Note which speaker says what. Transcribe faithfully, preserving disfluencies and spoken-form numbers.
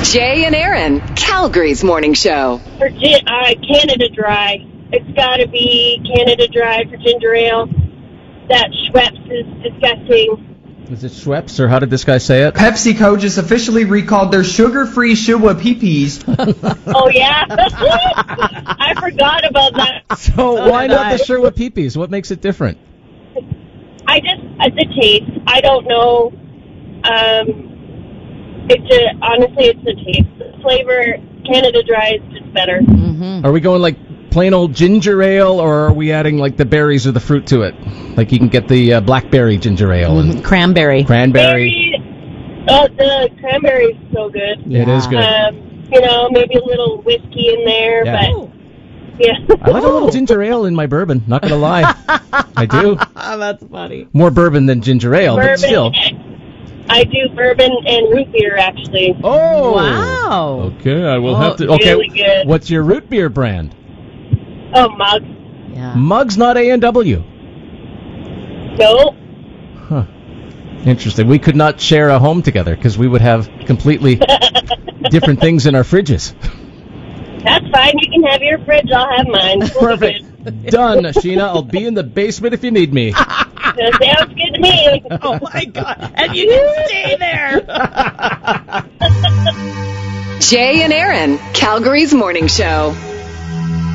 Speaker 1: Jay and Aaron, Calgary's morning show.
Speaker 2: For gin, uh, Canada Dry, it's got to be Canada Dry for ginger ale. That Schweppes is disgusting.
Speaker 3: Is it Schweppes, or how did this guy say it?
Speaker 4: PepsiCo just officially recalled their sugar-free Shua Peepees.
Speaker 2: Oh, yeah? I forgot about that.
Speaker 3: So why not the Sherwood Peepees? What makes it different?
Speaker 2: I just, uh, the taste, I don't know. Um, it's a, honestly, it's the taste. The flavor, Canada Dry is just better.
Speaker 5: Mm-hmm.
Speaker 3: Are we going like plain old ginger ale, or are we adding like the berries or the fruit to it? Like you can get the uh, blackberry ginger ale.
Speaker 5: Mm-hmm.
Speaker 3: And
Speaker 5: Cranberry.
Speaker 3: Cranberry.
Speaker 2: Berry, oh, the cranberry is so good.
Speaker 5: Yeah.
Speaker 3: It is good.
Speaker 2: Um, you know, maybe a little whiskey in there,
Speaker 3: Yeah.
Speaker 2: but... Yeah.
Speaker 3: I like a little ginger ale in my bourbon, not going to lie. I do.
Speaker 5: Oh, that's funny.
Speaker 3: More bourbon than ginger ale,
Speaker 2: Bourbon,
Speaker 3: but still.
Speaker 2: I do bourbon and root beer, actually.
Speaker 3: Oh!
Speaker 5: Wow.
Speaker 3: Okay, I will
Speaker 5: Oh,
Speaker 3: have to... Okay,
Speaker 2: really good.
Speaker 3: what's your root beer brand?
Speaker 2: Oh, mug.
Speaker 5: Yeah.
Speaker 3: Mug's not A and W.
Speaker 2: No.
Speaker 3: Huh. Interesting. We could not share a home together because we would have completely different things in our fridges.
Speaker 2: That's fine. You can have your fridge. I'll have mine. We'll
Speaker 3: Perfect. Done, Sheena. I'll be in the basement if you need me.
Speaker 2: That sounds good to me.
Speaker 5: Oh, my God. And you can stay there.
Speaker 1: Jay and Aaron, Calgary's morning show.